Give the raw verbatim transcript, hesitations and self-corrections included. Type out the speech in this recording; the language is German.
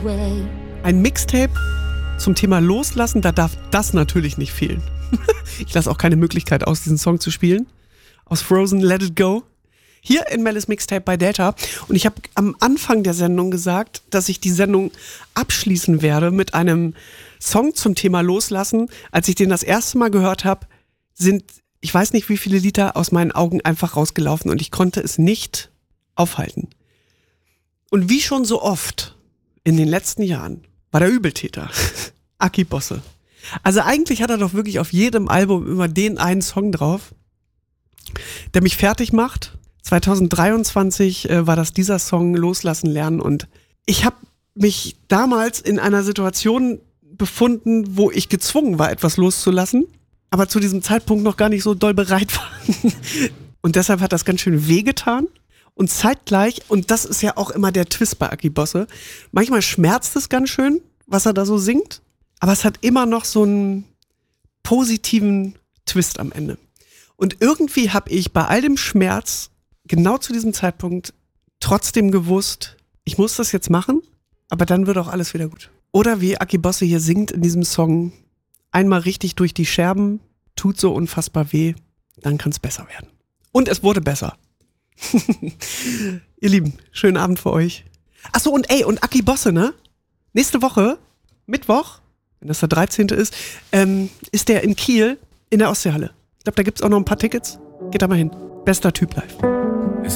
Ein Mixtape zum Thema Loslassen, da darf das natürlich nicht fehlen. Ich lasse auch keine Möglichkeit aus, diesen Song zu spielen. Aus Frozen, Let It Go. Hier in Mel's Mixtape bei Delta. Und ich habe am Anfang der Sendung gesagt, dass ich die Sendung abschließen werde mit einem Song zum Thema Loslassen. Als ich den das erste Mal gehört habe, sind, ich weiß nicht wie viele Liter aus meinen Augen einfach rausgelaufen und ich konnte es nicht aufhalten. Und wie schon so oft in den letzten Jahren war der Übeltäter Aki Bosse. Also eigentlich hat er doch wirklich auf jedem Album immer den einen Song drauf, der mich fertig macht. zwanzig dreiundzwanzig äh, war das dieser Song Loslassen lernen und ich habe mich damals in einer Situation befunden, wo ich gezwungen war, etwas loszulassen, aber zu diesem Zeitpunkt noch gar nicht so doll bereit war. Und deshalb hat das ganz schön wehgetan. Und zeitgleich, und das ist ja auch immer der Twist bei Aki Bosse, manchmal schmerzt es ganz schön, was er da so singt, aber es hat immer noch so einen positiven Twist am Ende. Und irgendwie habe ich bei all dem Schmerz genau zu diesem Zeitpunkt trotzdem gewusst, ich muss das jetzt machen, aber dann wird auch alles wieder gut. Oder wie Aki Bosse hier singt in diesem Song, einmal richtig durch die Scherben, tut so unfassbar weh, dann kann es besser werden. Und es wurde besser. Ihr Lieben, schönen Abend für euch. Achso, und ey, und Aki Bosse, ne? Nächste Woche, Mittwoch, wenn das der dreizehnte ist, ähm, ist der in Kiel in der Ostseehalle. Ich glaube, da gibt's auch noch ein paar Tickets. Geht da mal hin. Bester Typ live.